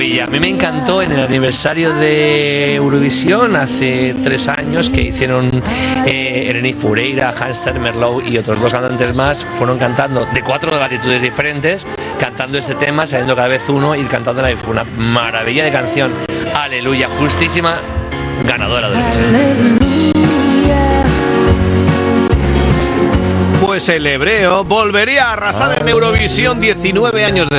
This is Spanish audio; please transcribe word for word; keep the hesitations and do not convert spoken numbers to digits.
maravilla. A mí me encantó en el aniversario de Eurovisión hace tres años que hicieron eh, Eleni Foureira, Hans Merlot y otros dos cantantes más. Fueron cantando de cuatro latitudes diferentes, cantando este tema, saliendo cada vez uno y cantándola. Y fue una maravilla de canción. Aleluya, justísima ganadora de Eurovisión. Pues el hebreo volvería a arrasar en Eurovisión diecinueve años después.